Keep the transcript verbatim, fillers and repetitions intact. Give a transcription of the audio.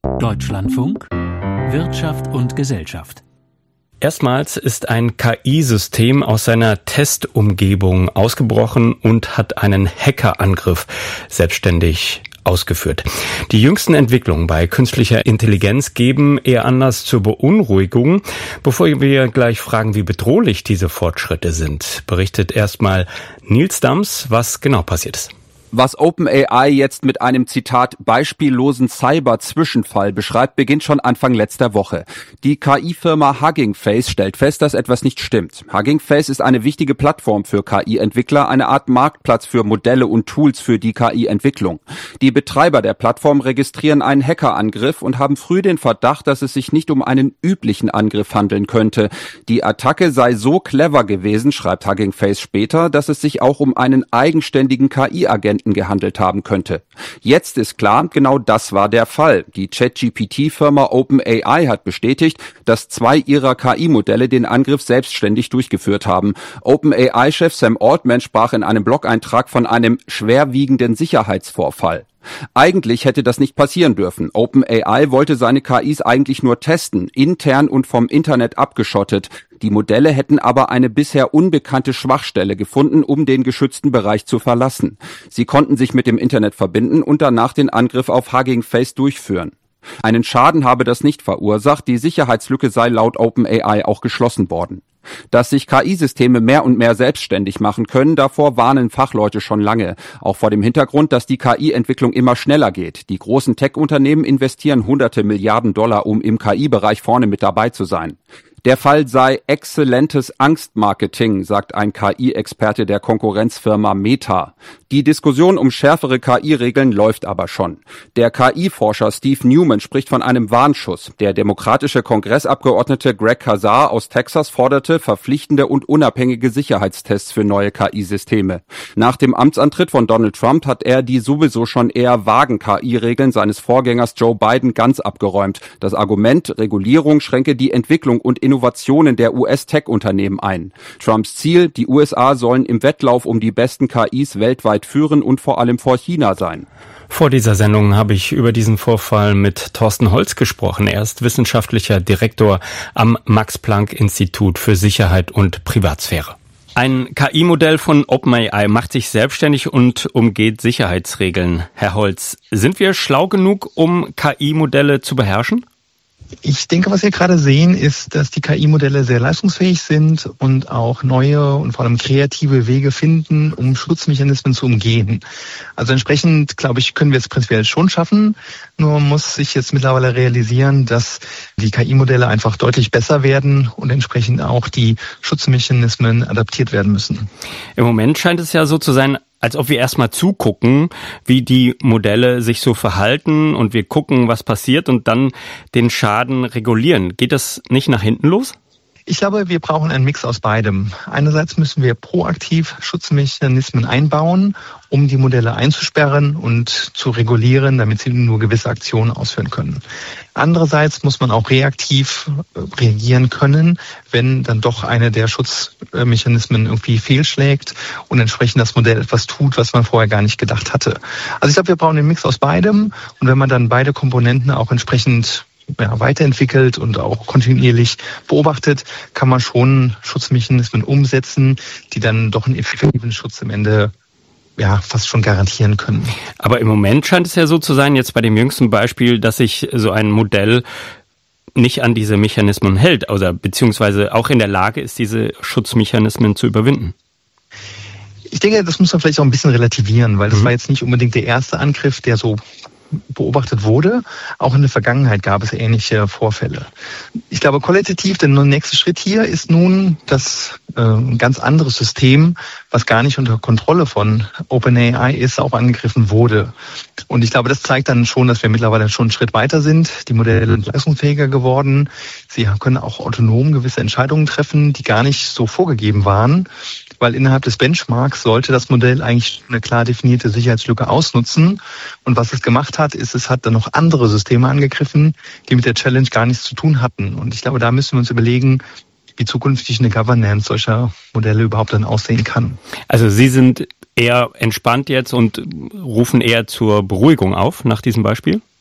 Deutschlandfunk Wirtschaft und Gesellschaft. Erstmals ist ein K I-System aus seiner Testumgebung ausgebrochen und hat einen Hackerangriff selbstständig ausgeführt. Die jüngsten Entwicklungen bei künstlicher Intelligenz geben eher Anlass zur Beunruhigung. Bevor wir gleich fragen, wie bedrohlich diese Fortschritte sind, berichtet erstmal Nils Dams, was genau passiert ist. Was OpenAI jetzt mit einem, Zitat, beispiellosen Cyber-Zwischenfall beschreibt, beginnt schon Anfang letzter Woche. Die K I-Firma Hugging Face stellt fest, dass etwas nicht stimmt. Hugging Face ist eine wichtige Plattform für K I-Entwickler, eine Art Marktplatz für Modelle und Tools für die K I-Entwicklung. Die Betreiber der Plattform registrieren einen Hackerangriff und haben früh den Verdacht, dass es sich nicht um einen üblichen Angriff handeln könnte. Die Attacke sei so clever gewesen, schreibt Hugging Face später, dass es sich auch um einen eigenständigen K I-Agenten gehandelt haben könnte. Jetzt ist klar, genau das war der Fall. Die ChatGPT-Firma OpenAI hat bestätigt, dass zwei ihrer K I-Modelle den Angriff selbstständig durchgeführt haben. OpenAI-Chef Sam Altman sprach in einem Blog-Eintrag von einem schwerwiegenden Sicherheitsvorfall. Eigentlich hätte das nicht passieren dürfen. OpenAI wollte seine K Is eigentlich nur testen, intern und vom Internet abgeschottet. Die Modelle hätten aber eine bisher unbekannte Schwachstelle gefunden, um den geschützten Bereich zu verlassen. Sie konnten sich mit dem Internet verbinden und danach den Angriff auf Hugging Face durchführen. Einen Schaden habe das nicht verursacht, die Sicherheitslücke sei laut OpenAI auch geschlossen worden. Dass sich K I-Systeme mehr und mehr selbstständig machen können, davor warnen Fachleute schon lange. Auch vor dem Hintergrund, dass die K I-Entwicklung immer schneller geht. Die großen Tech-Unternehmen investieren hunderte Milliarden Dollar, um im K I-Bereich vorne mit dabei zu sein. Der Fall sei exzellentes Angstmarketing, sagt ein K I-Experte der Konkurrenzfirma Meta. Die Diskussion um schärfere K I-Regeln läuft aber schon. Der K I-Forscher Steve Newman spricht von einem Warnschuss. Der demokratische Kongressabgeordnete Greg Casar aus Texas forderte verpflichtende und unabhängige Sicherheitstests für neue K I-Systeme. Nach dem Amtsantritt von Donald Trump hat er die sowieso schon eher vagen K I-Regeln seines Vorgängers Joe Biden ganz abgeräumt. Das Argument, Regulierung schränke die Entwicklung und Innovationen der U S-Tech-Unternehmen ein. Trumps Ziel, die U S A sollen im Wettlauf um die besten K Is weltweit führen und vor allem vor China sein. Vor dieser Sendung habe ich über diesen Vorfall mit Thorsten Holz gesprochen. Er ist wissenschaftlicher Direktor am Max-Planck-Institut für Sicherheit und Privatsphäre. Ein K I-Modell von OpenAI macht sich selbstständig und umgeht Sicherheitsregeln. Herr Holz, sind wir schlau genug, um K I-Modelle zu beherrschen? Ich denke, was wir gerade sehen, ist, dass die K I-Modelle sehr leistungsfähig sind und auch neue und vor allem kreative Wege finden, um Schutzmechanismen zu umgehen. Also entsprechend, glaube ich, können wir es prinzipiell schon schaffen. Nur muss sich jetzt mittlerweile realisieren, dass die K I-Modelle einfach deutlich besser werden und entsprechend auch die Schutzmechanismen adaptiert werden müssen. Im Moment scheint es ja so zu sein, als ob wir erstmal zugucken, wie die Modelle sich so verhalten und wir gucken, was passiert und dann den Schaden regulieren. Geht das nicht nach hinten los? Ich glaube, wir brauchen einen Mix aus beidem. Einerseits müssen wir proaktiv Schutzmechanismen einbauen, um die Modelle einzusperren und zu regulieren, damit sie nur gewisse Aktionen ausführen können. Andererseits muss man auch reaktiv reagieren können, wenn dann doch eine der Schutzmechanismen irgendwie fehlschlägt und entsprechend das Modell etwas tut, was man vorher gar nicht gedacht hatte. Also ich glaube, wir brauchen einen Mix aus beidem und wenn man dann beide Komponenten auch entsprechend ja, weiterentwickelt und auch kontinuierlich beobachtet, kann man schon Schutzmechanismen umsetzen, die dann doch einen effektiven Schutz am Ende ja fast schon garantieren können. Aber im Moment scheint es ja so zu sein, jetzt bei dem jüngsten Beispiel, dass sich so ein Modell nicht an diese Mechanismen hält, oder beziehungsweise auch in der Lage ist, diese Schutzmechanismen zu überwinden. Ich denke, das muss man vielleicht auch ein bisschen relativieren, weil das mhm. war jetzt nicht unbedingt der erste Angriff, der so beobachtet wurde. Auch in der Vergangenheit gab es ähnliche Vorfälle. Ich glaube, qualitativ der nächste Schritt hier ist nun das äh, ein ganz anderes System, was gar nicht unter Kontrolle von OpenAI ist, auch angegriffen wurde. Und ich glaube, das zeigt dann schon, dass wir mittlerweile schon einen Schritt weiter sind. Die Modelle sind leistungsfähiger geworden. Sie können auch autonom gewisse Entscheidungen treffen, die gar nicht so vorgegeben waren, weil innerhalb des Benchmarks sollte das Modell eigentlich eine klar definierte Sicherheitslücke ausnutzen. Und was es gemacht hat, ist, es hat dann noch andere Systeme angegriffen, die mit der Challenge gar nichts zu tun hatten. Und ich glaube, da müssen wir uns überlegen, wie zukünftig eine Governance solcher Modelle überhaupt dann aussehen kann. Also Sie sind eher entspannt jetzt und rufen eher zur Beruhigung auf nach diesem Beispiel?